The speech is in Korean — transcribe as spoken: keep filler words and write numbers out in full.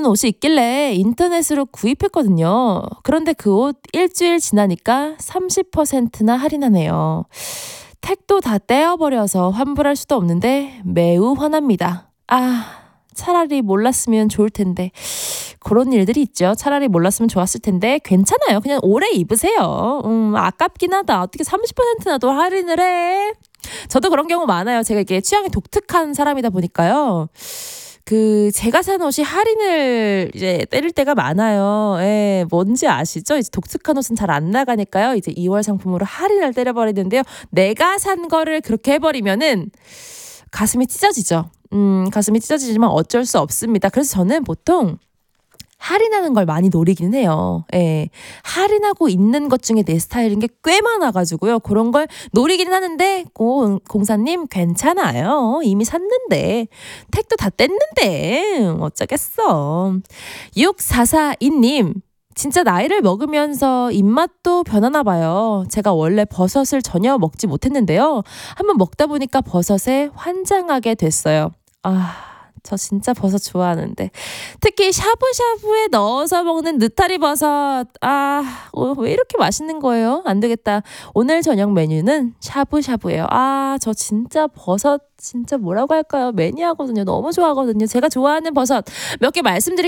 옷이 있길래 인터넷으로 구입했거든요. 그런데 그 옷 일주일 지나니까 삼십 퍼센트나 할인하네요. 택도 다 떼어버려서 환불할 수도 없는데 매우 화납니다. 아, 차라리 몰랐으면 좋을 텐데. 그런 일들이 있죠. 차라리 몰랐으면 좋았을 텐데 괜찮아요. 그냥 오래 입으세요. 음, 아깝긴 하다. 어떻게 삼십 퍼센트나 또 할인을 해? 저도 그런 경우 많아요. 제가 이게 취향이 독특한 사람이다 보니까요. 그 제가 산 옷이 할인을 이제 때릴 때가 많아요. 예, 뭔지 아시죠? 이제 독특한 옷은 잘 안 나가니까요. 이제 이월 상품으로 할인을 때려버리는데요. 내가 산 거를 그렇게 해버리면은 가슴이 찢어지죠. 음, 가슴이 찢어지지만 어쩔 수 없습니다. 그래서 저는 보통 할인하는 걸 많이 노리긴 해요. 예. 할인하고 있는 것 중에 내 스타일인 게 꽤 많아가지고요. 그런 걸 노리긴 하는데, 고, 공사님, 괜찮아요. 이미 샀는데. 택도 다 뗐는데. 어쩌겠어. 육사사이 님. 진짜 나이를 먹으면서 입맛도 변하나 봐요. 제가 원래 버섯을 전혀 먹지 못했는데요. 한번 먹다 보니까 버섯에 환장하게 됐어요. 아... 저 진짜 버섯 좋아하는데 특히 샤브샤브에 넣어서 먹는 느타리 버섯 아, 왜 이렇게 맛있는 거예요? 안 되겠다. 오늘 저녁 메뉴는 샤브샤브예요. 아, 저 진짜 버섯 진짜 뭐라고 할까요? 매니아거든요. 너무 좋아하거든요. 제가 좋아하는 버섯 몇 개 말씀드릴게요.